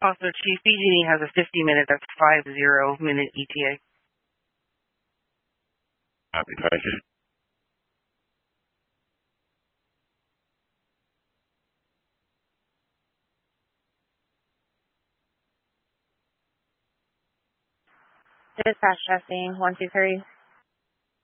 Also, Chief PG&E has a 50-minute, that's 50-minute ETA. Copy, thank you. Dispatch testing, 123.